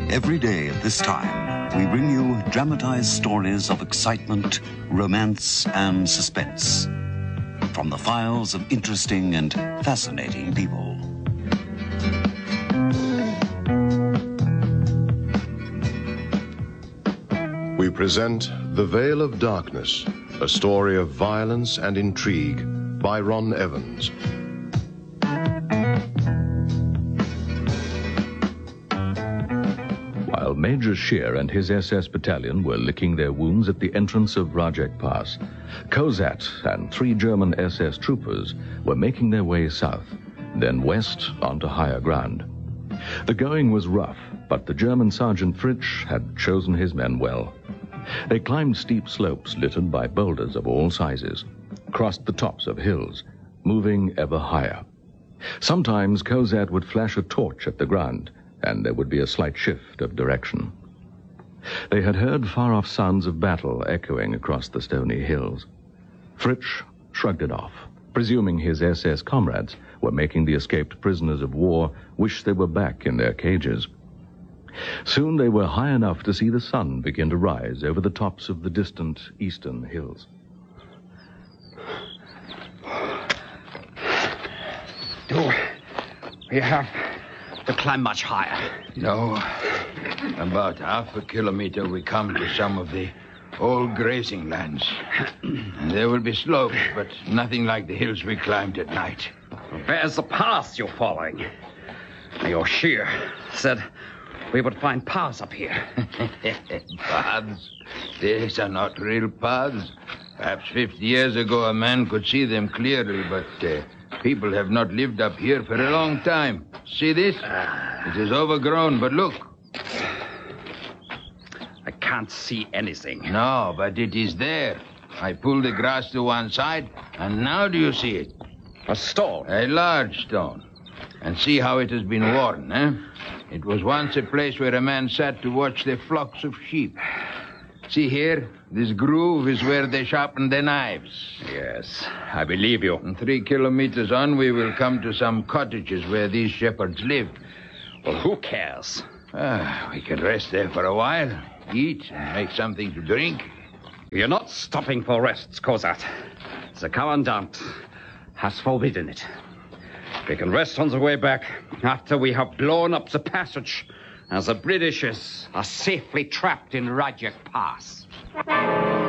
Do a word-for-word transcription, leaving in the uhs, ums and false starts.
Every day at this time, we bring you dramatized stories of excitement, romance, and suspense from the files of interesting and fascinating people. We present The Veil of Darkness, a story of violence and intrigue by Ron Evans. While Major Scheer and his S S battalion were licking their wounds at the entrance of Rajek Pass, Kozat and three German S S troopers were making their way south, then west onto higher ground. The going was rough, but the German Sergeant Fritsch had chosen his men well. They climbed steep slopes littered by boulders of all sizes, crossed the tops of hills, moving ever higher. Sometimes Kozat would flash a torch at the ground, and there would be a slight shift of direction. They had heard far-off sounds of battle echoing across the stony hills. Fritsch shrugged it off, presuming his S S comrades were making the escaped prisoners of war wish they were back in their cages. Soon they were high enough to see the sun begin to rise over the tops of the distant eastern hills. Do we have to climb much higher? No. About half a kilometer we come to some of the old grazing lands. And there will be slopes, but nothing like the hills we climbed at night. Where's the path you're following? Your Scheer said we would find paths up here. Paths? These are not real paths. Perhaps fifty years ago a man could see them clearly, but uh, people have not lived up here for a long time. See this? It is overgrown, but look. I can't see anything. No, but it is there. I pulled the grass to one side, and now do you see it? A stone? A large stone. And see how it has been worn, eh? It was once a place where a man sat to watch the flocks of sheep. See here? This groove is where they sharpened their knives. Yes, I believe you. And three kilometers on, we will come to some cottages where these shepherds live. Well, who cares? Ah, we can rest there for a while, eat, and make something to drink. You're not stopping for rests, Kozat. The commandant has forbidden it. We can rest on the way back after we have blown up the passage and the Britishers are safely trapped in Rajek Pass.